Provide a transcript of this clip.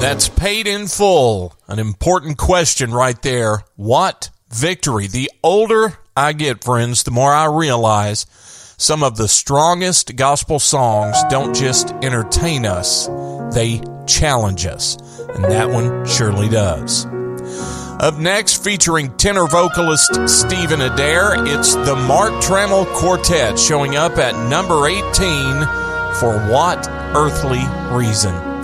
That's Paid in Full. An important question right there. What victory? The older I get, friends, the more I realize some of the strongest gospel songs don't just entertain us, they challenge us. And that one surely does. Up next, featuring tenor vocalist Stephen Adair, it's the Mark Trammell Quartet showing up at number 18 for What Earthly Reason.